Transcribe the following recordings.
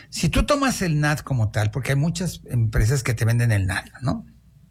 Si tú tomas el NAD como tal, porque hay muchas empresas que te venden el NAD, ¿no?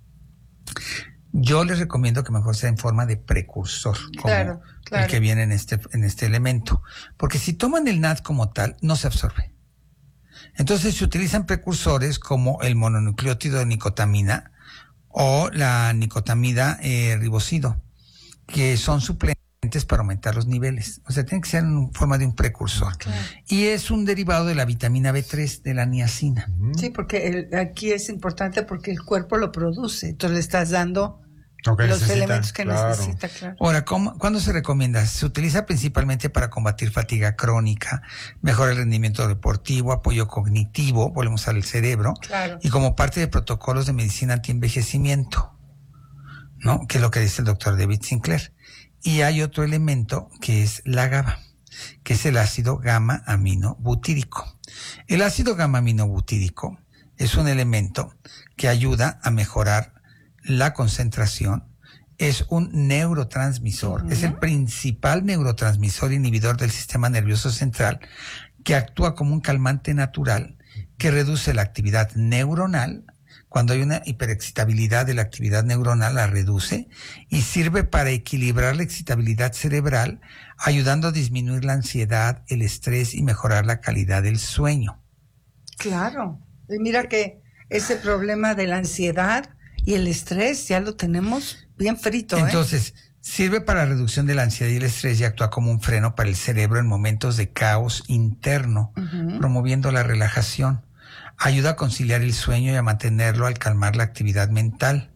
Yo les recomiendo que mejor sea en forma de precursor, como el que viene en este elemento. Porque si toman el NAD como tal, no se absorbe. Entonces se utilizan precursores como el mononucleótido de nicotamina o la nicotamida ribosido, que son suplentes para aumentar los niveles. O sea, tiene que ser en forma de un precursor. Claro. Y es un derivado de la vitamina B3, de la niacina. Sí, porque aquí es importante porque el cuerpo lo produce. Entonces le estás dando los elementos que necesita. Claro. Ahora, ¿cuándo se recomienda? Se utiliza principalmente para combatir fatiga crónica, mejorar el rendimiento deportivo, apoyo cognitivo, volvemos al cerebro, y como parte de protocolos de medicina antienvejecimiento, ¿no? Que es lo que dice el doctor David Sinclair. Y hay otro elemento que es la GABA, que es el ácido gamma-aminobutírico. El ácido gamma-aminobutírico es un elemento que ayuda a mejorar la concentración, es un neurotransmisor, es el principal neurotransmisor inhibidor del sistema nervioso central, que actúa como un calmante natural que reduce la actividad neuronal. Cuando hay una hiperexcitabilidad de la actividad neuronal, la reduce y sirve para equilibrar la excitabilidad cerebral, ayudando a disminuir la ansiedad, el estrés y mejorar la calidad del sueño. Claro. Y mira que ese problema de la ansiedad y el estrés ya lo tenemos bien frito. Entonces, sirve para la reducción de la ansiedad y el estrés y actúa como un freno para el cerebro en momentos de caos interno, promoviendo la relajación. Ayuda a conciliar el sueño y a mantenerlo al calmar la actividad mental.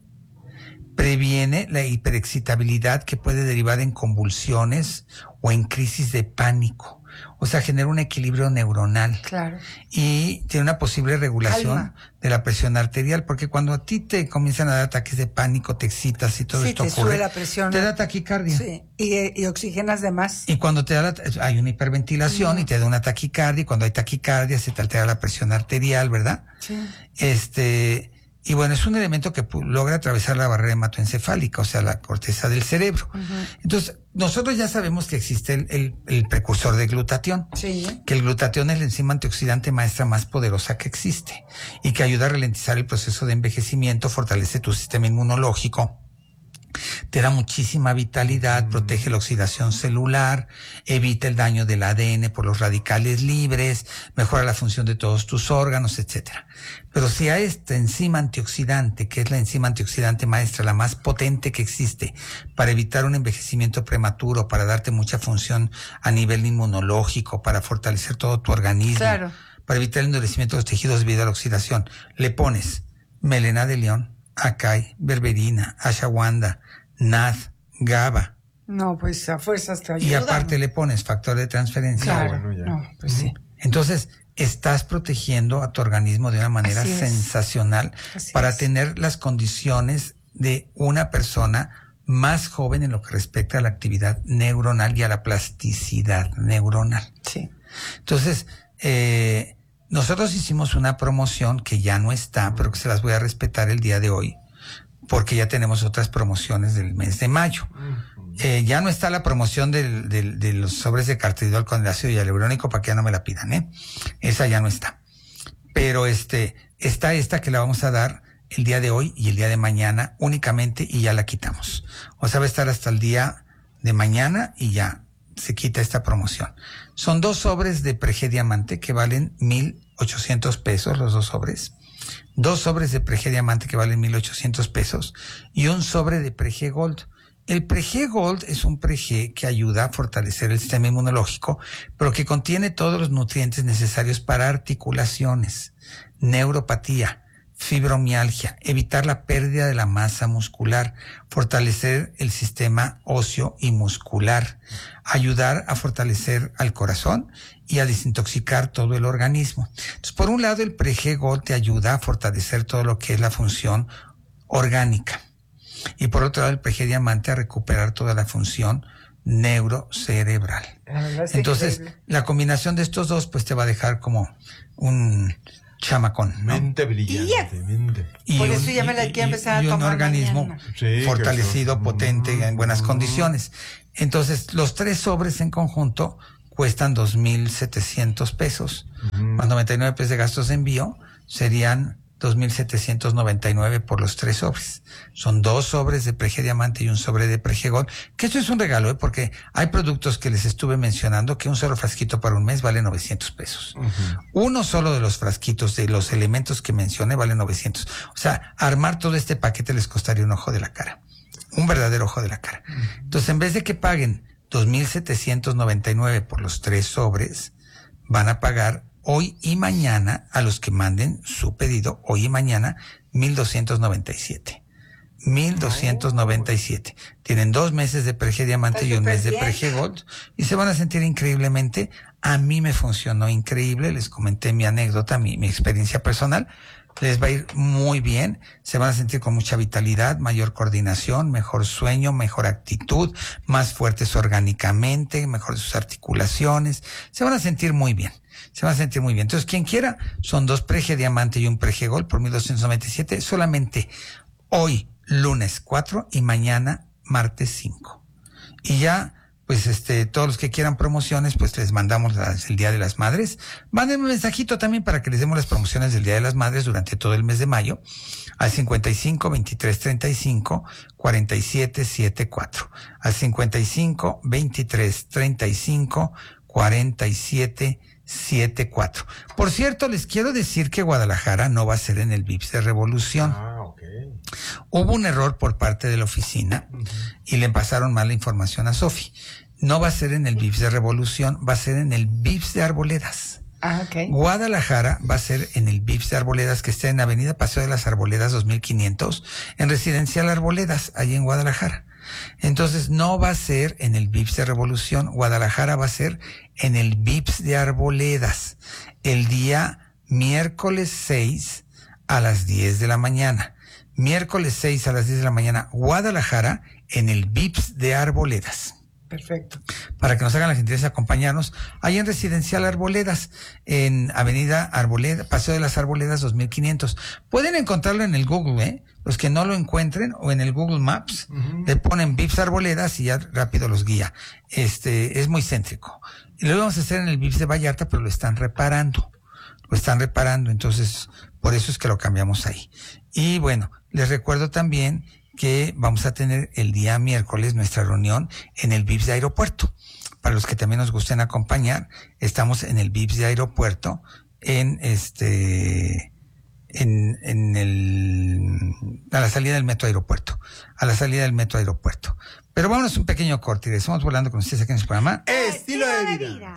Previene la hiperexcitabilidad que puede derivar en convulsiones o en crisis de pánico. O sea, genera un equilibrio neuronal. Claro. Y tiene una posible regulación de la presión arterial, porque cuando a ti te comienzan a dar ataques de pánico, te excitas y todo esto ocurre, sube la presión, te da taquicardia. Sí, y oxigenas de más. Y cuando te da hay una hiperventilación y te da una taquicardia, y cuando hay taquicardia se te altera la presión arterial, ¿verdad? Sí. Y bueno, es un elemento que logra atravesar la barrera hematoencefálica, o sea, la corteza del cerebro. Entonces, nosotros ya sabemos que existe el precursor de glutatión. Sí. Que el glutatión es la enzima antioxidante maestra más poderosa que existe y que ayuda a ralentizar el proceso de envejecimiento, fortalece tu sistema inmunológico, te da muchísima vitalidad, protege la oxidación celular, evita el daño del ADN por los radicales libres, mejora la función de todos tus órganos, etcétera. Pero si a esta enzima antioxidante, que es la enzima antioxidante maestra, la más potente que existe, para evitar un envejecimiento prematuro, para darte mucha función a nivel inmunológico, para fortalecer todo tu organismo, para evitar el endurecimiento de los tejidos debido a la oxidación, le pones melena de león, acai, berberina, ashwagandha, NAD, GABA. No, pues a fuerzas te ayuda. Y aparte le pones factor de transferencia. Claro, no, pues sí. Entonces, estás protegiendo a tu organismo de una manera sensacional para tener las condiciones de una persona más joven en lo que respecta a la actividad neuronal y a la plasticidad neuronal. Sí. Entonces, nosotros hicimos una promoción que ya no está, pero que se las voy a respetar el día de hoy, porque ya tenemos otras promociones del mes de mayo. Ya no está la promoción de los sobres de cartridol con el ácido hialurónico, para que ya no me la pidan, Esa ya no está. Pero está esta que la vamos a dar el día de hoy y el día de mañana únicamente, y ya la quitamos. O sea, va a estar hasta el día de mañana y ya se quita esta promoción. Son 2 sobres de Prege Diamante que valen 1,800 pesos, los 2 sobres. 2 sobres de Prege Diamante que valen 1,800 pesos y un sobre de Prege Gold. El Prege Gold es un Prege que ayuda a fortalecer el sistema inmunológico, pero que contiene todos los nutrientes necesarios para articulaciones, neuropatía, fibromialgia, evitar la pérdida de la masa muscular, fortalecer el sistema óseo y muscular, ayudar a fortalecer al corazón y a desintoxicar todo el organismo. Entonces, por un lado, el Prege Gold te ayuda a fortalecer todo lo que es la función orgánica. Y por otro lado, el Prege Diamante a recuperar toda la función neurocerebral. Entonces, la combinación de estos dos, pues te va a dejar como un chamacón, ¿no? Mente brillante, mente. Y por eso ya me la quiero empezar a tomar. Y un organismo fortalecido, potente, en buenas condiciones. Entonces, los 3 sobres en conjunto cuestan 2,700 pesos. Más 99 pesos de gastos de envío serían 2,799 por los 3 sobres. Son 2 sobres de Prege Diamante y un sobre de Prege Gold, que esto es un regalo, porque hay productos que les estuve mencionando que un solo frasquito para un mes vale 900 pesos. Uno solo de los frasquitos de los elementos que mencioné vale 900. O sea, armar todo este paquete les costaría un ojo de la cara. Un verdadero ojo de la cara. Entonces, en vez de que paguen 2,799 por los 3 sobres, van a pagar hoy y mañana, a los que manden su pedido, hoy y mañana, 1,297. 1,297. Tienen 2 meses de Prege Diamante y un mes de Prege Gold y se van a sentir increíblemente. A mí me funcionó increíble, les comenté mi anécdota, mi experiencia personal. Les va a ir muy bien, se van a sentir con mucha vitalidad, mayor coordinación, mejor sueño, mejor actitud, más fuertes orgánicamente, mejor sus articulaciones, se van a sentir muy bien. Se van a sentir muy bien. Entonces, quien quiera, son 2 Prege Diamante y un Prege Gold por 1,297, solamente hoy, lunes 4 y mañana, martes 5. Y ya, pues todos los que quieran promociones, pues les mandamos el Día de las Madres. Mándenme un mensajito también para que les demos las promociones del Día de las Madres durante todo el mes de mayo al 55 23 35 47 74. Al 55 23 35 47 74. Por cierto, les quiero decir que Guadalajara no va a ser en el VIPS de Revolución. Hubo un error por parte de la oficina y le pasaron mal la información a Sofi. No va a ser en el VIPS de Revolución, va a ser en el VIPS de Arboledas. Guadalajara va a ser en el VIPS de Arboledas, que está en Avenida Paseo de las Arboledas 2500, en Residencial Arboledas, allí en Guadalajara. Entonces no va a ser en el VIPS de Revolución, Guadalajara va a ser en el VIPS de Arboledas, el día miércoles 6 a las 10 de la mañana. Miércoles 6 a las 10 de la mañana, Guadalajara, en el VIPS de Arboledas. Perfecto. Para que nos hagan la gentileza de acompañarnos, ahí en Residencial Arboledas, en Avenida Arboleda, Paseo de las Arboledas 2500. Pueden encontrarlo en el Google, los que no lo encuentren, o en el Google Maps, le ponen VIPS Arboledas y ya rápido los guía. Es muy céntrico. Y lo vamos a hacer en el VIPS de Vallarta, pero lo están reparando. Entonces, por eso es que lo cambiamos ahí. Y bueno, les recuerdo también que vamos a tener el día miércoles nuestra reunión en el VIPS de Aeropuerto. Para los que también nos gusten acompañar, estamos en el VIPS de Aeropuerto, a la salida del Metro Aeropuerto. Pero vámonos un pequeño corte y estamos volando con ustedes aquí en el programa Estilo de Vida.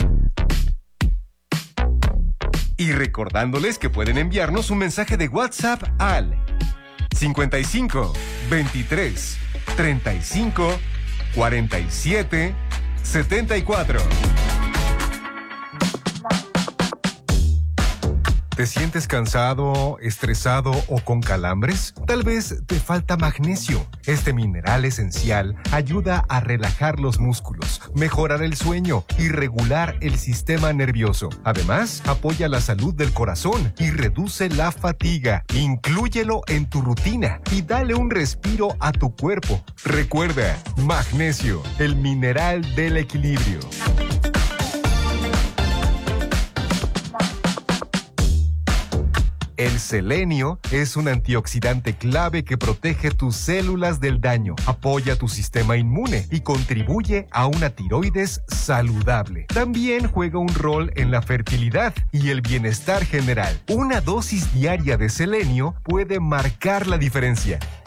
Y recordándoles que pueden enviarnos un mensaje de WhatsApp al 55 23 35 47 74. ¿Te sientes cansado, estresado o con calambres? Tal vez te falta magnesio. Este mineral esencial ayuda a relajar los músculos, mejorar el sueño y regular el sistema nervioso. Además, apoya la salud del corazón y reduce la fatiga. Inclúyelo en tu rutina y dale un respiro a tu cuerpo. Recuerda, magnesio, el mineral del equilibrio. El selenio es un antioxidante clave que protege tus células del daño, apoya tu sistema inmune y contribuye a una tiroides saludable. También juega un rol en la fertilidad y el bienestar general. Una dosis diaria de selenio puede marcar la diferencia.